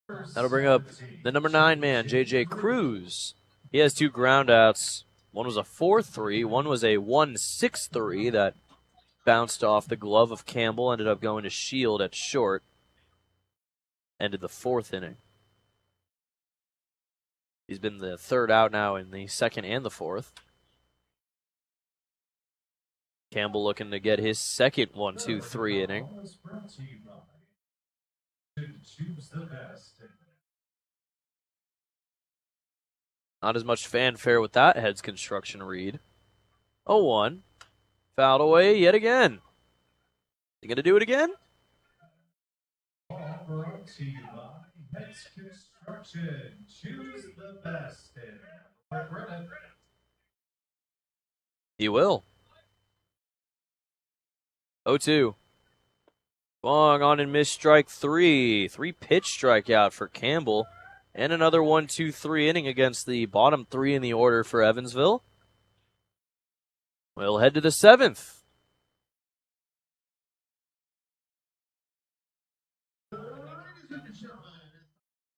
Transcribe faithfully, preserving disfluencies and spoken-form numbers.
That'll bring up the number nine man, J J Cruz. He has two groundouts. One was a four three, one was a one six three that bounced off the glove of Campbell, ended up going to Shield at short. Ended the fourth inning. He's been the third out now in the second and the fourth. Campbell looking to get his second one two three inning. Not as much fanfare with that heads construction read. oh one. Fouled away yet again. You going to do it again? Brought to you by Heads Construction. Choose the best in Brennan. He will. oh two. Long on and missed strike three. Three pitch strikeout for Campbell. And another one two three inning against the bottom three in the order for Evansville. We'll head to the seventh.